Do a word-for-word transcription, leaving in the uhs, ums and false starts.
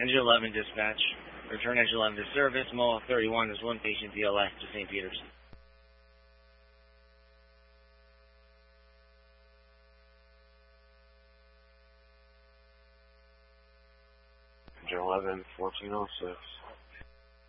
Engine eleven dispatch. Return Engine eleven to service. M O L thirty-one is one patient D L S to Saint Peter's. Engine eleven, fourteen oh six.